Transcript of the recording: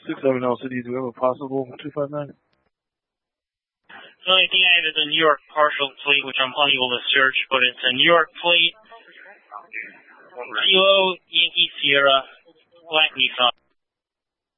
611 City, do we have a possible 259? The only thing I have is a New York partial plate, which I'm unable to search, but it's a New York plate, Kilo Yankee Sierra, black Nissan.